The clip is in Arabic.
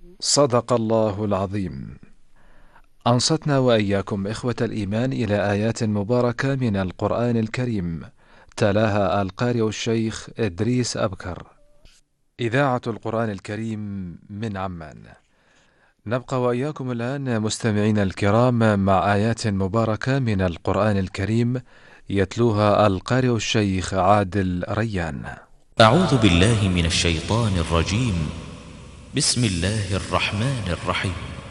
صدق الله العظيم. أنصتنا وإياكم إخوة الإيمان إلى آيات مباركة من القرآن الكريم، تلاها القارئ الشيخ إدريس أبكر. إذاعة القرآن الكريم من عمان. نبقى وإياكم الآن مستمعين الكرام مع آيات مباركة من القرآن الكريم يتلوها القارئ الشيخ عادل ريان. أعوذ بالله من الشيطان الرجيم. بسم الله الرحمن الرحيم.